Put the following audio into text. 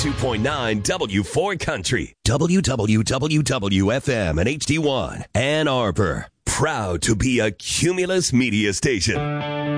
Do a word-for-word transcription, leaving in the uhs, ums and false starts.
two point nine W four Country, W W W W F M and H D one, Ann Arbor. Proud to be a Cumulus media station.